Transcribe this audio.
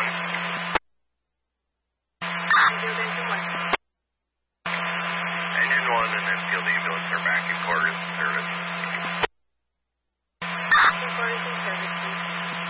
Engine 1 and then field ambulance are back.